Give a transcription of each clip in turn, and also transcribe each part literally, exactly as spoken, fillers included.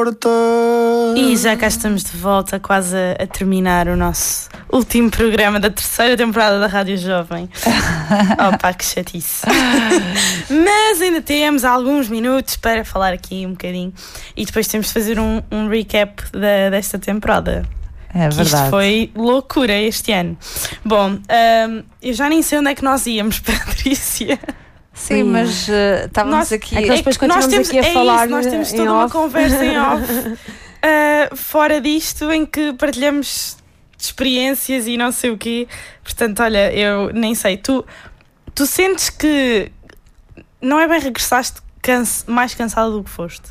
porta. E já cá estamos de volta, quase a, a terminar o nosso último programa da terceira temporada da Rádio Jovem. Opa, que chatice. Mas ainda temos alguns minutos para falar aqui um bocadinho. E depois temos de fazer um, um recap da, desta temporada. É verdade. Isto foi loucura este ano. Bom, um, eu já nem sei onde é que nós íamos, Patrícia. Sim, mas uh, estávamos nós, aqui. É que nós depois continuamos nós temos, aqui a é falar. Isso, nós temos toda off. Uma conversa em off. Uh, fora disto, em que partilhamos experiências e não sei o quê. Portanto, olha, eu nem sei. Tu, tu sentes que não é bem regressaste canse, mais cansada do que foste?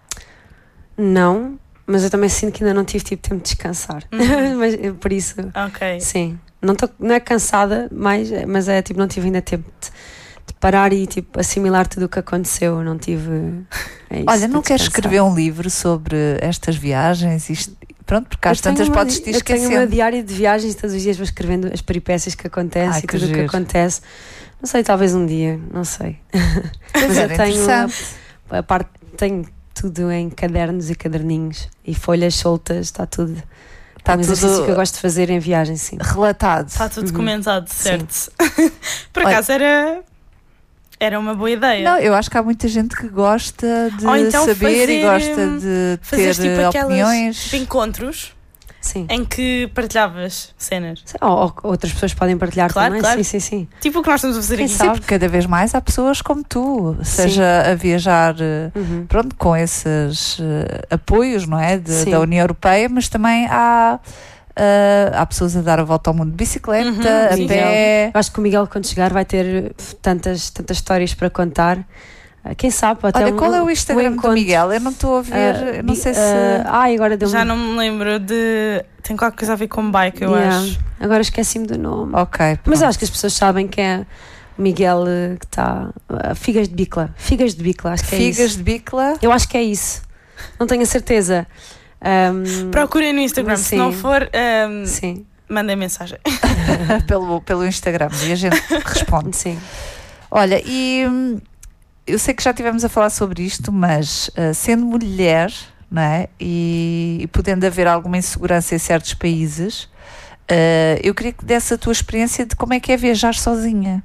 Não. Mas eu também sinto que ainda não tive tipo, tempo de descansar. Uhum. Mas por isso. Ok. Sim. Não, tô, não é cansada, mas, mas é tipo, não tive ainda tempo de, de parar e tipo, assimilar tudo o que aconteceu. Não tive. É isso, olha, não queres escrever um livro sobre estas viagens? Isto, pronto, porque às tantas uma, podes te esquecer. Eu tenho uma diária de viagens, todos os dias vou escrevendo as peripécias que acontecem. Ai, e tudo o que acontece. Não sei, talvez um dia, não sei. Mas eu tenho a, a parte. Tenho tudo em cadernos e caderninhos e folhas soltas, está tudo. Está um exercício que eu gosto de fazer em viagem, sim. Relatado. Está tudo documentado, uhum. Certo. Por acaso olha, era, era uma boa ideia. Não, eu acho que há muita gente que gosta de então saber fazer, e gosta de ter tipo opiniões. Tipo encontros. Sim. Em que partilhavas cenas. Ou, ou outras pessoas podem partilhar claro, também. Claro. Sim, sim, sim. Tipo o que nós estamos a fazer Quem aqui. sabe? Sim, porque cada vez mais há pessoas como tu, seja sim. a viajar uhum. pronto, com esses uh, apoios, não é? De, da União Europeia, mas também há, uh, há pessoas a dar a volta ao mundo de bicicleta, uhum. a sim. pé. Eu acho que o Miguel, quando chegar, vai ter tantas, tantas histórias para contar. Quem sabe, até olha, um, qual é o Instagram um do Miguel? Eu não estou a ver, uh, não sei uh, se... Ah, agora deu Já não me lembro de... Tem qualquer coisa a ver com bike, eu yeah. acho. Agora esqueci-me do nome. Ok. Pronto. Mas eu acho que as pessoas sabem que é o Miguel que está... Uh, Figas de Bicla. Figas de Bicla, acho que é Figas isso. Figas de Bicla? Eu acho que é isso. Não tenho a certeza. Um, Procurem no Instagram, sim. Se não for... Um, sim. Mandem mensagem. pelo, pelo Instagram e a gente responde. Sim. Olha, e... eu sei que já estivemos a falar sobre isto, mas uh, sendo mulher, não é? E, e podendo haver alguma insegurança em certos países, uh, eu queria que desse a tua experiência de como é que é viajar sozinha.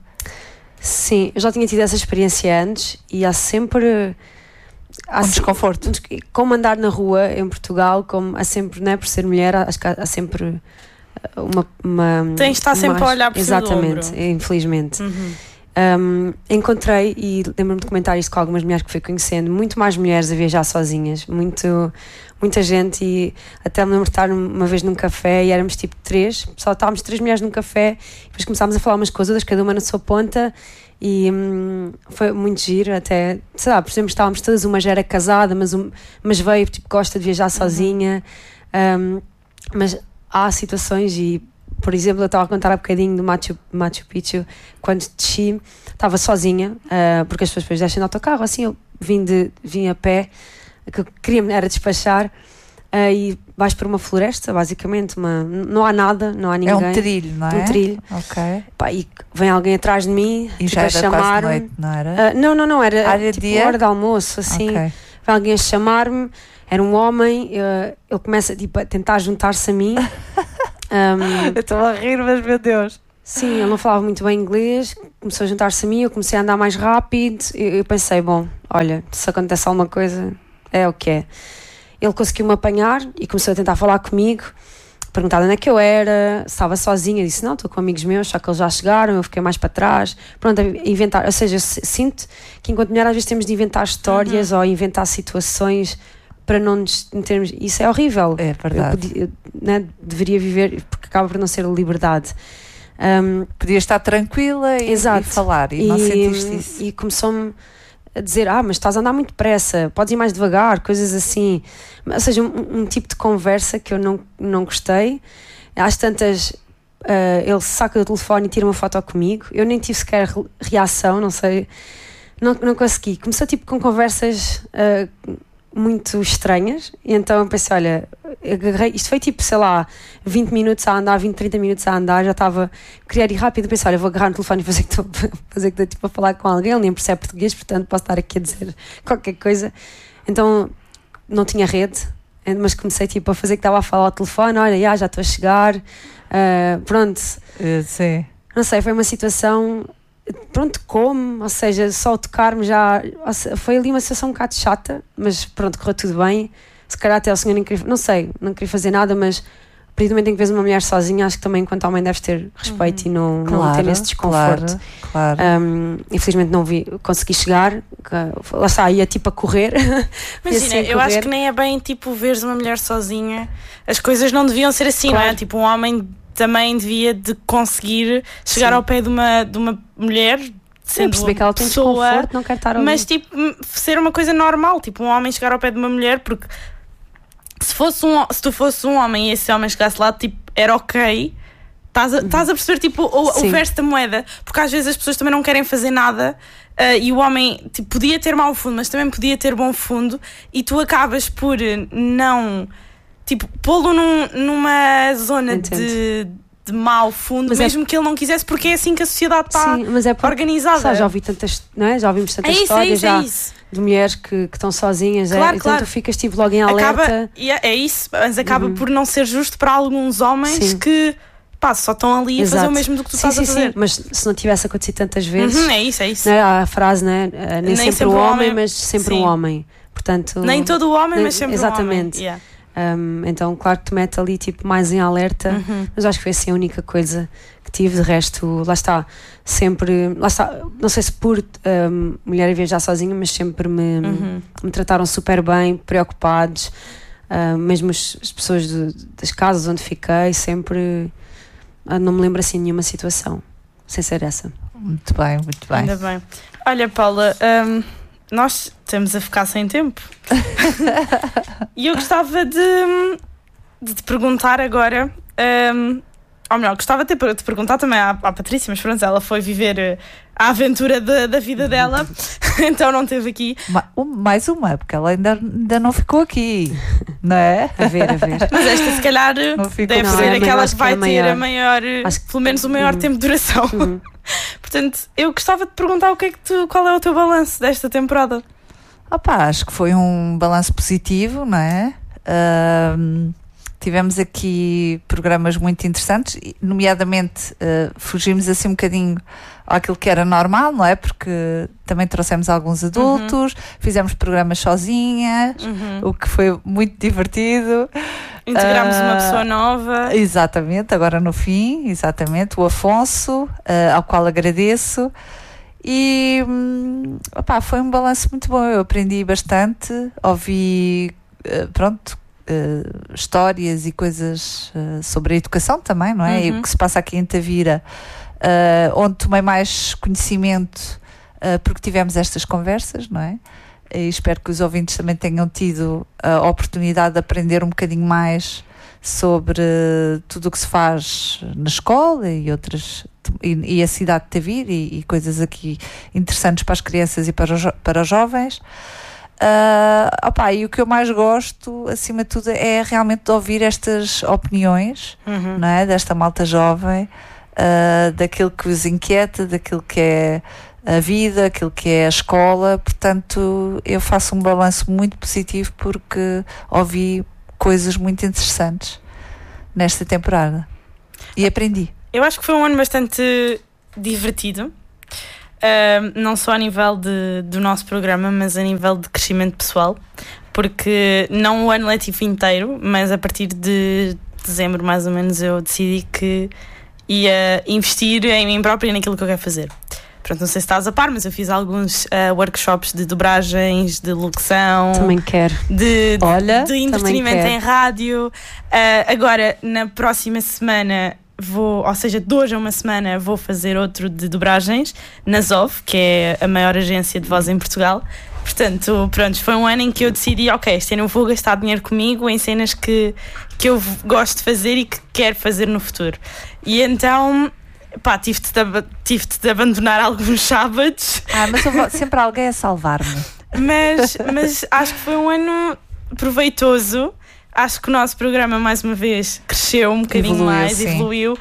Sim, eu já tinha tido essa experiência antes e há sempre... Há um desconforto. Um, como andar na rua em Portugal, como há sempre, não é? Por ser mulher, acho que há, há sempre uma... uma Tens de estar sempre uma, a olhar por cima do ombro. Exatamente, infelizmente. Uhum. Um, encontrei, e lembro-me de comentar isto com algumas mulheres que fui conhecendo, muito mais mulheres a viajar sozinhas, muito, muita gente, e até me lembro de estar uma vez num café e éramos tipo três, só estávamos três mulheres num café, e depois começámos a falar umas com as outras, cada uma na sua ponta, e hum, foi muito giro, até, sei lá, por exemplo, estávamos todas, uma já era casada, mas, um, mas veio, tipo, gosta de viajar sozinha, uhum. um, mas há situações e por exemplo, eu estava a contar há bocadinho do Machu, Machu Picchu, quando desci, estava sozinha, uh, porque as pessoas depois descem no autocarro, assim, eu vim, de, vim a pé, o que eu queria era despachar, uh, e vais para uma floresta, basicamente, uma, não há nada, não há ninguém. É um trilho, não é? Um trilho. Ok. Pá, e vem alguém atrás de mim, e tipo, já a era chamar-me. quase noite, não era? Uh, não, não, não, era área tipo dia? hora de almoço, assim, okay. Vem alguém a chamar-me, era um homem, uh, ele começa tipo, a tentar juntar-se a mim. Um, eu estou a rir, mas meu Deus. Sim, ele não falava muito bem inglês, começou a juntar-se a mim, eu comecei a andar mais rápido, eu, eu pensei, bom, olha, se acontece alguma coisa, é o que é. Ele conseguiu-me apanhar e começou a tentar falar comigo, perguntar onde é que eu era, se estava sozinha, eu disse, não, estou com amigos meus, só que eles já chegaram, eu fiquei mais para trás, pronto, a inventar, ou seja, eu sinto que enquanto mulher às vezes temos de inventar histórias, uhum. ou inventar situações para não nos metermos, isso é horrível. É verdade. Eu, podia, eu né, deveria viver, porque acaba por não ser liberdade. Um, Podia estar tranquila e, e falar, e, e não sentiste isso. E começou-me a dizer, ah, mas estás a andar muito depressa, podes ir mais devagar, coisas assim. Ou seja, um, um tipo de conversa que eu não, não gostei. Às tantas, uh, ele saca o telefone e tira uma foto comigo, eu nem tive sequer reação, não sei, não, não consegui. Começou tipo com conversas... Uh, muito estranhas, e então eu pensei, olha, eu agarrei, isto foi tipo, sei lá, vinte minutos a andar, vinte, trinta minutos a andar, já estava, queria ir rápido, pensei, olha, vou agarrar no telefone e fazer que estou fazer que estou tipo a falar com alguém, ele nem percebe português, portanto posso estar aqui a dizer qualquer coisa, então não tinha rede, mas comecei tipo a fazer que estava a falar ao telefone, olha, já, já estou a chegar, uh, pronto. Uh, sim. Não sei, foi uma situação, pronto, como, ou seja, só tocar-me já, seja, foi ali uma situação um bocado chata, mas pronto, correu tudo bem. Se calhar até o senhor nem queria, não sei, não queria fazer nada, mas a partir do momento em que vês uma mulher sozinha, acho que também enquanto homem deves ter respeito uhum. e não, claro, não ter esse desconforto. Claro, claro. Um, infelizmente não vi, consegui chegar, lá está, ia tipo a correr. Imagina, eu correr. Acho que nem é bem tipo veres uma mulher sozinha, as coisas não deviam ser assim, claro. Não é? Tipo, um homem também devia de conseguir chegar Sim. ao pé de uma, de uma mulher, sendo perceber que ela tem pessoa, desconforto, não quer estar ali. Mas tipo, ser uma coisa normal, tipo um homem chegar ao pé de uma mulher, porque se, fosse um, se tu fosse um homem e esse homem chegasse lá, tipo, era ok, estás a, uhum. a perceber tipo, o, o verso da moeda, porque às vezes as pessoas também não querem fazer nada uh, e o homem tipo, podia ter mau fundo, mas também podia ter bom fundo, e tu acabas por não... Tipo, pô-lo num, numa zona de, de mau fundo, mas mesmo é... que ele não quisesse, porque é assim que a sociedade está é organizada. Só, já ouvi tantas, não é? Já ouvimos tantas é isso, histórias é isso, já é isso. de mulheres que, que estão sozinhas, claro, é? claro. Então tu ficas tipo logo em alerta. Acaba, é isso, mas acaba uhum. por não ser justo para alguns homens sim. que pá, só estão ali Exato. A fazer o mesmo do que tu sim, estás sim, a fazer. Sim. Mas se não tivesse acontecido tantas vezes, uhum, é isso, é isso. Né? Há a frase, né? nem, nem sempre, sempre o homem, homem, mas sempre sim. um homem. Portanto, nem todo o homem, nem, mas sempre exatamente. um homem. Yeah. Um, então, claro que te mete ali tipo, mais em alerta, uhum. mas acho que foi assim a única coisa que tive. De resto, lá está, sempre, lá está, não sei se por um, mulher a viajar sozinha, mas sempre me, uhum. me trataram super bem, preocupados, uh, mesmo as, as pessoas de, das casas onde fiquei, sempre uh, não me lembro assim de nenhuma situação, sem ser essa. Muito bem, muito bem. Ainda bem. Olha, Paula, um, nós estamos a ficar sem tempo e eu gostava de, de te perguntar agora, um, ou melhor, gostava de te perguntar também à, à Patrícia, mas pronto, ela foi viver a aventura de, da vida dela, então não esteve aqui. Mais uma, porque ela ainda, ainda não ficou aqui, não é? A ver, a ver. Mas esta se calhar deve não, ser é aquela que vai que é ter a maior, acho que, pelo menos o maior uhum. tempo de duração. Uhum. Portanto, eu gostava de perguntar o que é que tu, qual é o teu balanço desta temporada? Opa, acho que foi um balanço positivo, não é? Uh, tivemos aqui programas muito interessantes, nomeadamente uh, fugimos assim um bocadinho àquilo que era normal, não é? Porque também trouxemos alguns adultos, uhum. fizemos programas sozinhas, uhum. o que foi muito divertido. Integramos uh, uma pessoa nova. Exatamente, agora no fim, exatamente, o Afonso, uh, ao qual agradeço. E hum, opá, foi um balanço muito bom, eu aprendi bastante, ouvi, uh, pronto, uh, histórias e coisas uh, sobre a educação também, não é? Uhum. E o que se passa aqui em Tavira, uh, onde tomei mais conhecimento uh, porque tivemos estas conversas, não é? E espero que os ouvintes também tenham tido a oportunidade de aprender um bocadinho mais sobre tudo o que se faz na escola e outras e, e a cidade de Tavira e, e coisas aqui interessantes para as crianças e para os, para os jovens. Uh, opa, e o que eu mais gosto, acima de tudo, é realmente de ouvir estas opiniões, uhum. não é? Desta malta jovem, uh, daquilo que os inquieta, daquilo que é a vida, aquilo que é a escola. Portanto, eu faço um balanço muito positivo porque ouvi coisas muito interessantes nesta temporada e aprendi. Eu acho que foi um ano bastante divertido, uh, não só a nível de, do nosso programa, mas a nível de crescimento pessoal, porque não o ano letivo inteiro, mas a partir de dezembro mais ou menos eu decidi que ia investir em mim própria e naquilo que eu quero fazer. Pronto, não sei se estás a par, mas eu fiz alguns uh, workshops de dobragens, de locução. Também quero. De, de, Olha, de entretenimento em rádio. Uh, agora, na próxima semana, vou, ou seja, de hoje a uma semana, vou fazer outro de dobragens na Zov, que é a maior agência de voz em Portugal. Portanto, pronto, foi um ano em que eu decidi, ok, este ano eu vou gastar dinheiro comigo em cenas que, que eu gosto de fazer e que quero fazer no futuro. E então... Pá, tive-te de, tive-te de abandonar alguns sábados. Ah, mas eu vou, sempre alguém a salvar-me. Mas, mas acho que foi um ano proveitoso. Acho que o nosso programa, mais uma vez, cresceu um bocadinho evoluiu, mais, sim. evoluiu. Uh,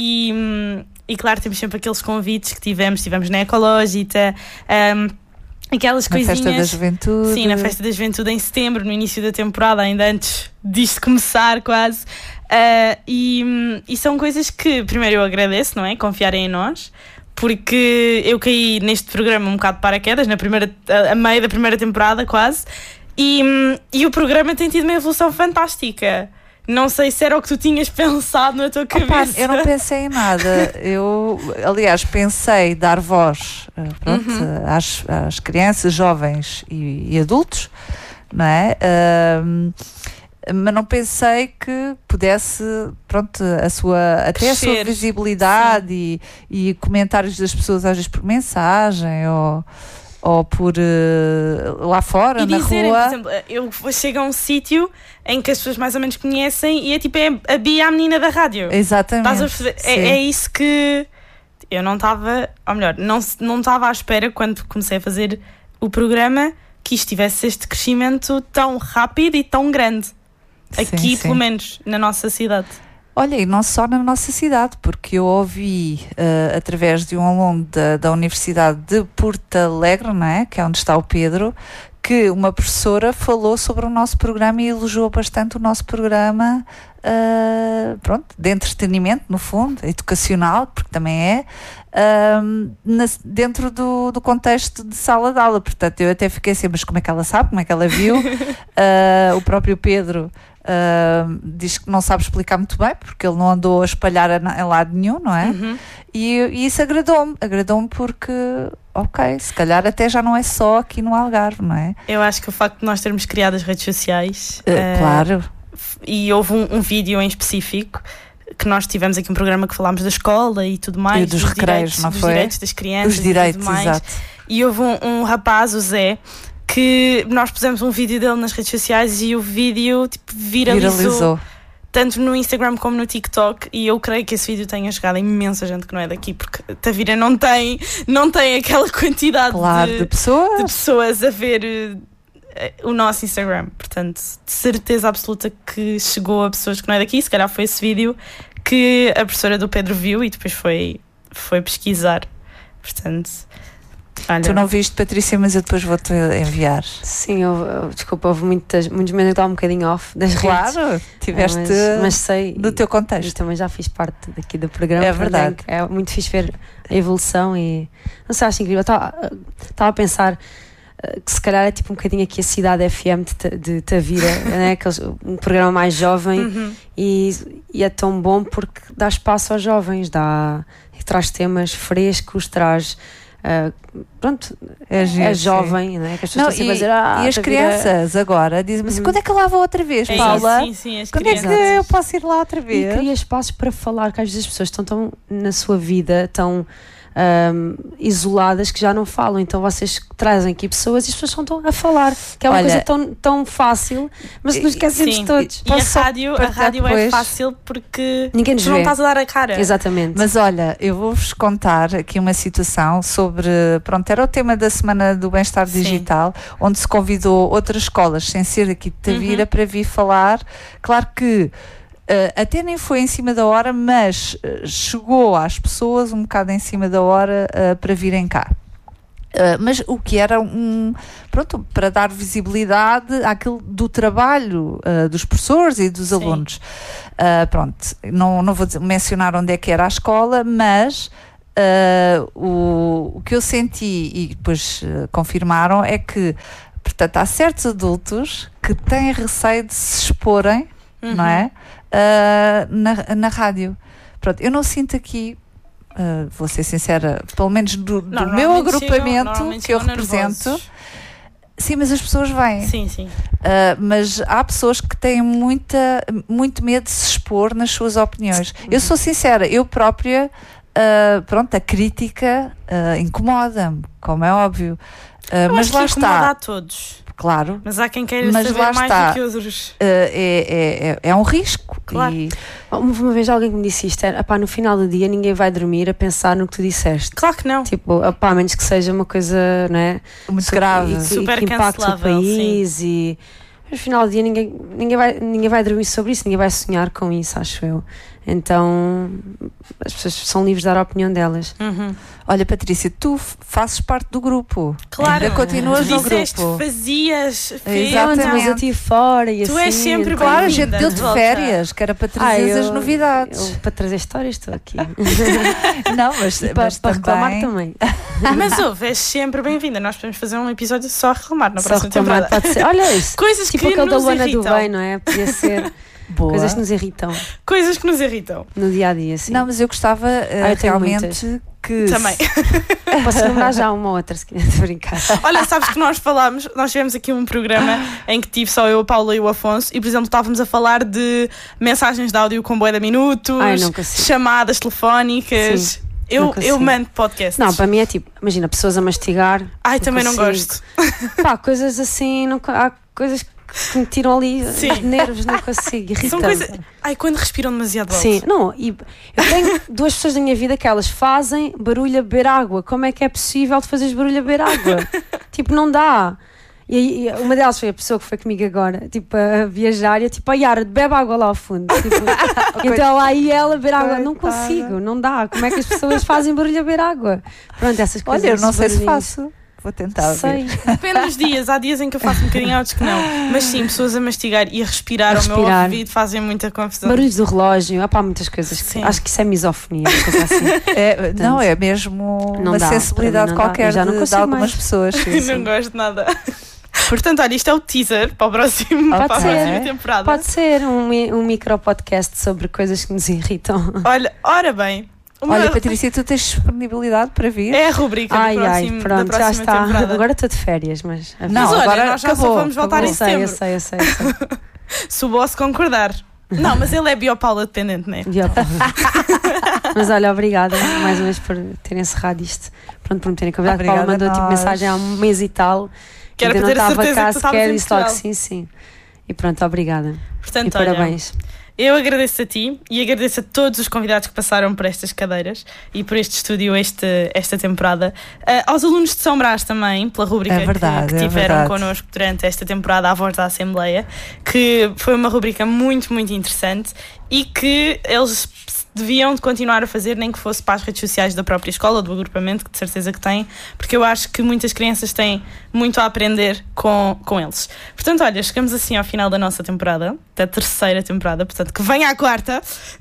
e, e claro, temos sempre aqueles convites que tivemos. Tivemos na Ecológita. Um, aquelas Na coisinhas. festa da juventude. Sim, na festa da juventude em setembro, no início da temporada, ainda antes disto começar quase. Uh, e, e são coisas que primeiro eu agradeço, não é? Confiarem em nós, porque eu caí neste programa um bocado de paraquedas, na primeira, a, a meio da primeira temporada quase, e, e o programa tem tido uma evolução fantástica. Não sei se era o que tu tinhas pensado na tua cabeça. Opa, eu não pensei em nada. Eu, aliás, pensei dar voz pronto, uhum. às, às crianças, jovens e, e adultos, não é? Uh, mas não pensei que pudesse, pronto, a sua, até a sua visibilidade e, e comentários das pessoas, às vezes por mensagem ou, ou por uh, lá fora, e na dizerem, rua. Por exemplo, eu chego a um sítio em que as pessoas mais ou menos conhecem e é tipo, é a Bia, a menina da rádio. Exatamente. Estás a perceber? É, é isso que eu não estava, ou melhor, não não estava à espera quando comecei a fazer o programa que isto tivesse este crescimento tão rápido e tão grande. Aqui, sim, sim. Pelo menos, na nossa cidade. Olha, e não só na nossa cidade, porque eu ouvi uh, através de um aluno da, da Universidade de Porto Alegre, não é? Que é onde está o Pedro, que uma professora falou sobre o nosso programa e elogiou bastante o nosso programa, uh, pronto, de entretenimento, no fundo, educacional, porque também é, uh, na, dentro do, do contexto de sala de aula. Portanto, eu até fiquei assim, mas como é que ela sabe, como é que ela viu? Uh, o próprio Pedro Uh, diz que não sabe explicar muito bem, porque ele não andou a espalhar a, a lado nenhum, não é? Uhum. E, e isso agradou-me, agradou-me porque, ok, se calhar até já não é só aqui no Algarve, não é? Eu acho que o facto de nós termos criado as redes sociais, uh, uh, claro, e houve um, um vídeo em específico que nós tivemos aqui um programa que falámos da escola e tudo mais, e dos, dos recreios, direitos, não dos foi? direitos das crianças, os direitos, e tudo mais. Exato. E houve um, um rapaz, o Zé, que nós pusemos um vídeo dele nas redes sociais e o vídeo tipo, viralizou, viralizou tanto no Instagram como no TikTok, e eu creio que esse vídeo tenha chegado a imensa gente que não é daqui, porque Tavira não tem, não tem aquela quantidade claro, de, de, pessoas. de pessoas a ver uh, o nosso Instagram. Portanto, de certeza absoluta que chegou a pessoas que não é daqui. Se calhar foi esse vídeo que a professora do Pedro viu e depois foi, foi pesquisar. Portanto... Olha. Tu não viste, Patrícia, mas eu depois vou-te enviar. Sim, eu, eu, desculpa, houve muitas, muitos meses que estava um bocadinho off das redes. Claro, tiveste é, mas, mas sei, do teu contexto. E também já fiz parte daqui do programa. É verdade. É, é muito fixe ver a evolução e não sei, acho incrível. Estava, estava a pensar que se calhar é tipo um bocadinho aqui a Cidade F M de, de Tavira, né? Aqueles, um programa mais jovem uhum. e, e é tão bom porque dá espaço aos jovens, dá, traz temas frescos, traz. Uh, pronto, é, giro, é jovem, não é? Que as pessoas não, estão e, a dizer, ah, e as crianças agora dizem-me assim: quando é que eu lá vou outra vez, é Paula? Sim, sim, as quando crianças. é que eu posso ir lá outra vez? E cria espaços para falar, que às vezes as pessoas estão tão na sua vida, tão um, isoladas que já não falam. Então vocês trazem aqui pessoas e as pessoas estão a falar, que é uma Olha, coisa tão, tão fácil, mas nos esquecemos sim, todos. E, e a rádio, a rádio é fácil porque ninguém nos tu vê. Não estás a dar a cara. Exatamente. Mas olha, eu vou-vos contar aqui uma situação sobre, pronto, era o tema da Semana do Bem-Estar Digital, onde se convidou outras escolas, sem ser aqui de Tavira, uhum. para vir falar. Claro que Uh, até nem foi em cima da hora, mas uh, chegou às pessoas um bocado em cima da hora uh, para virem cá. Uh, mas o que era um, pronto, para dar visibilidade àquilo do trabalho uh, dos professores e dos Sim. alunos. Uh, pronto, não, não vou dizer, mencionar onde é que era a escola, mas uh, o, o que eu senti e depois uh, confirmaram é que, portanto, há certos adultos que têm receio de se exporem, uhum. não é? Uh, na, na rádio. Pronto, eu não sinto aqui, uh, vou ser sincera, pelo menos do, do meu agrupamento chegam, que eu represento. Nervosos. Sim, mas as pessoas vêm. Sim, sim. Uh, mas há pessoas que têm muita, muito medo de se expor nas suas opiniões. Uhum. Eu sou sincera, eu própria, uh, pronto, a crítica uh, incomoda-me, como é óbvio. Uh, mas lá está. A todos. Claro. Mas há quem queira mas saber lá mais está. do que outros. Uh, é, é, é um risco. Claro. E... Uma vez alguém que me disse isto, era, apá, no final do dia ninguém vai dormir a pensar no que tu disseste. Claro que não. Tipo, apá, a menos que seja uma coisa, não é? Muito grave. E, super que impacte o país sim. e... no final do dia ninguém, ninguém, vai, ninguém vai dormir sobre isso, ninguém vai sonhar com isso, acho eu. Então as pessoas são livres de dar a opinião delas. Uhum. Olha, Patrícia, tu fazes parte do grupo. Claro, ainda continuas no disseste, grupo. fazias, Exatamente. Mas eu estive fora e Tu assim. és sempre Claro, a gente bem-vinda deu-te de volta. férias, que era para trazer Ah, as eu- novidades. eu, para trazer histórias estou aqui. Não, mas, E para, mas para reclamar também. também. Mas ouve, és sempre bem-vinda. Nós podemos fazer um episódio só a reclamar na Só próxima reclamar temporada. pode ser. Olha isso. Coisas Tipo que aquele da nos Luana do irritam. Bem, não é? Podia ser Boa. coisas que nos irritam Coisas que nos irritam. no dia a dia, sim. Não, mas eu gostava uh, Ah, eu tenho realmente que. Também. Posso lembrar já uma outra, se quiser brincar. Olha, sabes que nós falámos, nós tivemos aqui um programa em que tive só eu, a Paula e o Afonso, e por exemplo estávamos a falar de mensagens de áudio com bué de minutos, Ai, não consigo. chamadas telefónicas. Sim, eu, não eu consigo. mando podcasts. Não, para mim é tipo, imagina, pessoas a mastigar. Ai, também não consigo. gosto. Pá, coisas assim, não, co- há coisas que me tiram ali Sim. os nervos, não consigo, irrita-me. São coisas. Ai, quando respiram demasiado alto. Sim, não, e eu tenho duas pessoas da minha vida que elas fazem barulho a beber água. Como é que é possível tu fazeres barulho a beber água? Tipo, não dá. E, aí, e uma delas foi a pessoa que foi comigo agora, tipo, a viajar, e eu, tipo, a Yara, bebe água lá ao fundo. Tipo, então lá ia ela beber água. Não Coitada. consigo, não dá. Como é que as pessoas fazem barulho a beber água? Pronto, essas coisas. Olha, eu não sei se barulhinhos. faço. Vou tentar ver. Sei. Depende dos dias. Há dias em que eu faço um bocadinho, há outros que não. Mas sim, pessoas a mastigar e a respirar, A ao meu respirar. ouvido fazem muita confusão. Barulhos do relógio, há pá, muitas coisas. Que, Sim. acho que isso é misofonia, uma coisa assim. É, não, é mesmo Não uma dá, sensibilidade para mim não dá. qualquer Eu já não de, de consigo algumas mais. pessoas. Sim, sim. Não gosto de nada. Portanto, olha, isto é o teaser para, o próximo, Pode para a ser. próxima temporada. Pode ser um, mi- um micro podcast sobre coisas que nos irritam. Olha, ora bem. uma- Olha, Patrícia, tu tens disponibilidade para vir? É a rubrica Ai, do ai, próximo, pronto, da já próxima está. temporada. Agora estou de férias, mas. Não, Mas olha, agora nós já só acabou, vamos voltar acabou. em eu sei, eu setembro. sei, eu sei. Eu sei. Se o boss concordar. Não, mas ele é biopaula dependente, não é? E, ó, mas olha, obrigada mais uma vez por terem encerrado isto. Pronto, por me terem convidado. A Paula Obrigada mandou a tipo nós. mensagem há um mês e tal. Que era ainda para ter não a estava certeza cá que tu estavas sequer em e disse logo Portugal. sim, sim. E pronto, obrigada. Portanto, e olha, parabéns. eu agradeço a ti e agradeço a todos os convidados que passaram por estas cadeiras e por este estúdio este, esta temporada. Uh, aos alunos de São Brás também, pela rubrica É verdade, que, que é tiveram verdade. connosco durante esta temporada, A Voz da Assembleia, que foi uma rubrica muito, muito interessante e que eles deviam de continuar a fazer, nem que fosse para as redes sociais da própria escola, do agrupamento, que de certeza que têm, porque eu acho que muitas crianças têm muito a aprender com, com eles. Portanto, olha, chegamos assim ao final da nossa temporada, da terceira temporada, portanto, que venha à quarta.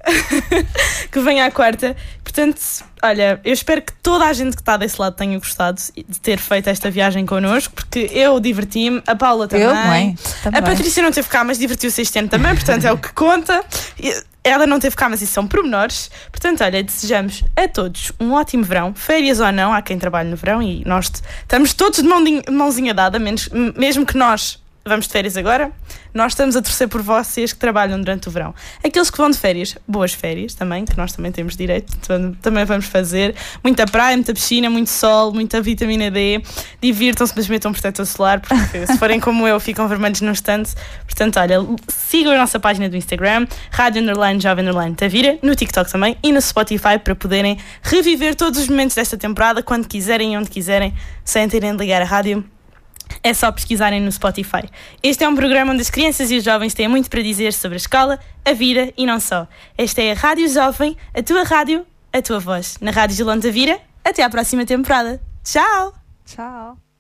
que venha à quarta. Portanto, olha, eu espero que toda a gente que está desse lado tenha gostado de ter feito esta viagem connosco, porque eu diverti-me, a Paula também. Eu, mãe, também. A Patrícia não teve cá, mas divertiu-se este ano também, portanto é o que conta. E ela não teve cá, mas isso são pormenores. Portanto, olha, desejamos a todos um ótimo verão, férias ou não, há quem trabalhe no verão e nós t- estamos todos de mãozinha, mãozinha dada, menos, m- mesmo que nós vamos de férias agora, nós estamos a torcer por vocês que trabalham durante o verão. Aqueles que vão de férias, boas férias também, que nós também temos direito, tam- também vamos fazer. Muita praia, muita piscina, muito sol, muita vitamina D. Divirtam-se, mas metam protetor solar, porque se forem como eu, ficam vermelhos num instante. Portanto, olha, sigam a nossa página do Instagram, Rádio Underline Jovem Underline Tavira, no TikTok também e no Spotify, para poderem reviver todos os momentos desta temporada, quando quiserem e onde quiserem, sem terem de ligar a rádio. É só pesquisarem no Spotify. Este é um programa onde as crianças e os jovens têm muito para dizer sobre a escola, a vida e não só. Esta é a Rádio Jovem, a tua rádio, a tua voz. Na Rádio Gilão Tavira, até à próxima temporada. Tchau! Tchau.